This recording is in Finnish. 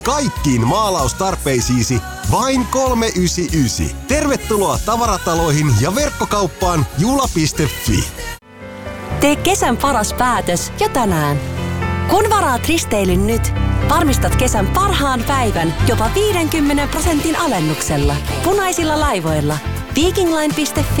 Kaikkiin maalaustarpeisiisi vain 399. Tervetuloa tavarataloihin ja verkkokauppaan jula.fi. Tee kesän paras päätös jo tänään. Kun varaat risteilyn nyt, varmistat kesän parhaan päivän jopa 50% alennuksella. Punaisilla laivoilla. Vikingline.fi